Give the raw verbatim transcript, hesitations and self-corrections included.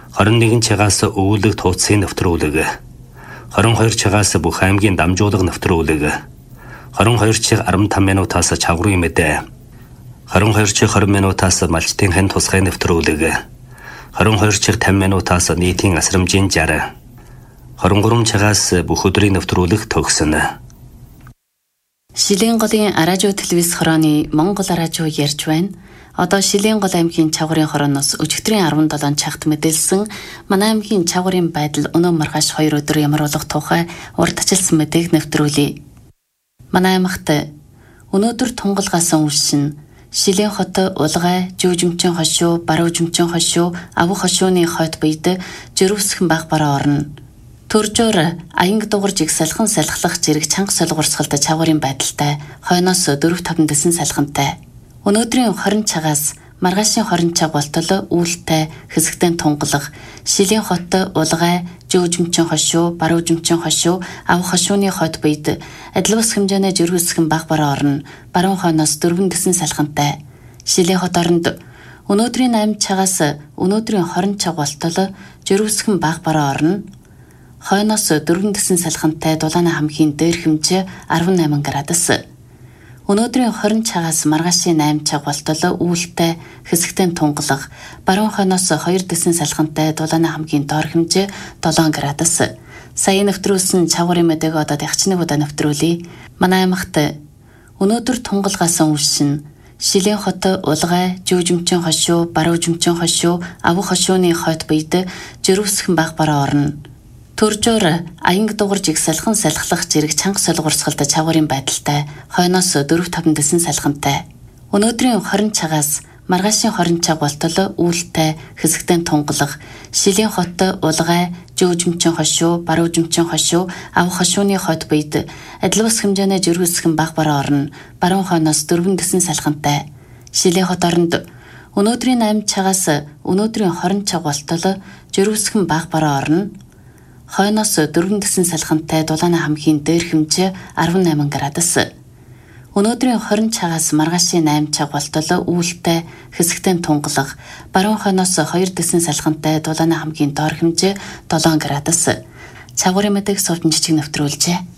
хорин нэгэн чигаас өвөлөг тууцын нэвтрүүлэг. хорин хоёр чигаас бүх аймгийн дамжуулга нэвтрүүлэг. хорин хоёр чиг арван таван минутаас чаврын мэдээ. хорин хоёр чиг хорин минутаас малчтын хэн тусгай нэвтрүүлэг. хорин хоёр чиг таван минутаас нийтийн асрамжийн жар. хорин гурван чигаас бүх өдрийн нэвтрүүлэг төгснө. Шилийн голын радио телевиз хорооны Монгол радио ярьж байна. Одоо Шилийн гол аймгийн чавгарын хорооноос өчигдрийн арван долоон цагт мэдээлсэн манай аймгийн чавгарын байдал өнөө маргааш хоёр өдөр ямар болох тухай урдчилсан мэдээг нэвтрүүлье. Манай аймагт өнөөдөр тунгалгаасан үлшин Шилийн хот Улгай, Жүжимчин хошуу, Баруун Жүжимчин хошуу, Аву хошууны хойд биед жирүүсхэн баг бараа орно. Төржөөр аянг дугар жигсалхан салхлах зэрэг чанга солгорсголт чавгарын байдалтай хойноос дөрвөн таван дэсэн салхантай. Өнөөдрийн хорин цагаас маргаашийн хорин цаг болтол үүлтэй хэсэгтэн тунгалах Шилийн хот Улгай, Жүжимчин хошуу, Баруун Жүжимчин хошуу, Аву хошууны хойд биед адил ус хэмжээний жирүүсхэн баг бараа орно. Баруун хойноос дөрвөн дэсэн салхантай. Шилийн хот оронд өнөөдрийн амь цагаас өнөөдрийн хорин цаг болтол жирүүсхэн баг бараа орно. Хойноос дөрвөн дэсэн салхантай дулааны хамгийн дээр хэмжээ арван найман градус. Өнөөдрийн хорин цагаас маргаашийн айм цаг болтол үүлтэй хэсэгтэн тунгалах, баруун хойноос хоёр дэсэн салхантай дулааны хамгийн доор хэмжээ долоон градус. Сая нэвтрүүлсэн чавгарын мэдээг одоо ягчныг удаа нэвтрүүлье. Манай аймагт өнөөдөр тунгалгаасан үлшин Шилийн хот Улгай, Жүжимчин хошуу, Баруун Жүжимчин хошуу, Аву хошууны хойд биед жирүүсхэн баг бараа орно. Төржөөр аянг дугар жигсалхан салхлах зэрэг чанга солгорсголт чавгарын байдалтай хойноос дөрвөн таван дэсэн салхантай. Өнөөдрийн хорин цагаас маргаашийн хорин цаг болтол үүлтэй хэсэгтэн тунгалах Шилийн хот Улгай, Жүжимчин хошуу, Баруун Жүжимчин хошуу, Аву хошууны хойд биед адил ус хэмжээний жирүүсхэн баг бараа орно. Баруун хойноос дөрвөн дэсэн салхантай. Шилийн хот оронд өнөөдрийн амь цагаас өнөөдрийн хорин цаг болтол жирүүсхэн баг бараа орно. Хойноос дөрвөн дэсэн салхантай дулааны хамгийн дээр хэмжээ арван найман градус. Өнөөдрийн хорин цагаас маргаашийн айм цаг болтол үүлтэй хэсэгтэн тунгалах, баруун хойноос хоёр дэсэн салхантай дулааны хамгийн доор хэмжээ долоон градус. Чавгарын мэдээг суултан жижиг нэвтрүүлжээ.